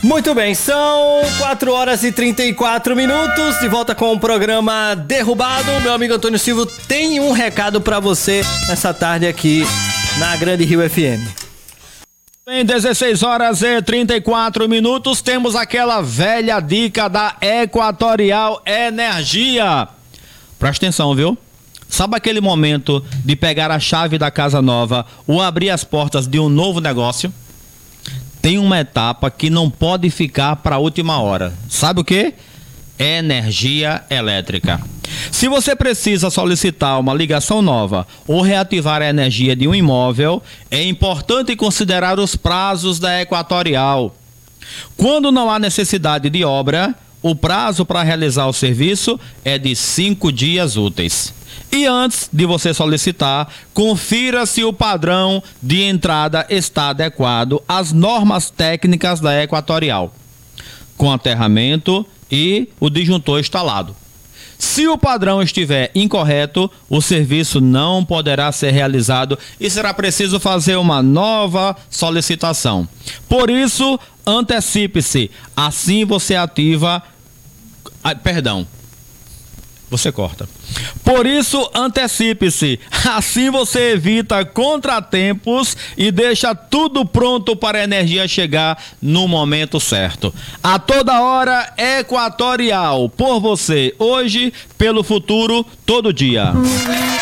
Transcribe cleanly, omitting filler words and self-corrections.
Muito bem, são 4 horas e 34 minutos, de volta com o programa Derrubado. Meu amigo Antônio Silva tem um recado pra você nessa tarde aqui na Grande Rio FM. Em 16 horas e 34 minutos, temos aquela velha dica da Equatorial Energia. Presta atenção, viu? Sabe aquele momento de pegar a chave da casa nova ou abrir as portas de um novo negócio? Tem uma etapa que não pode ficar para a última hora. Sabe o quê? Energia elétrica. Se você precisa solicitar uma ligação nova ou reativar a energia de um imóvel, é importante considerar os prazos da Equatorial. Quando não há necessidade de obra, o prazo para realizar o serviço é de 5 dias úteis. E antes de você solicitar, confira se o padrão de entrada está adequado às normas técnicas da Equatorial, com aterramento e o disjuntor instalado. Se o padrão estiver incorreto, o serviço não poderá ser realizado e será preciso fazer uma nova solicitação. Por isso, antecipe-se. Assim você ativa... Você corta. Por isso, antecipe-se. Assim você evita contratempos e deixa tudo pronto para a energia chegar no momento certo. A toda hora, Equatorial. Por você, hoje, pelo futuro, todo dia.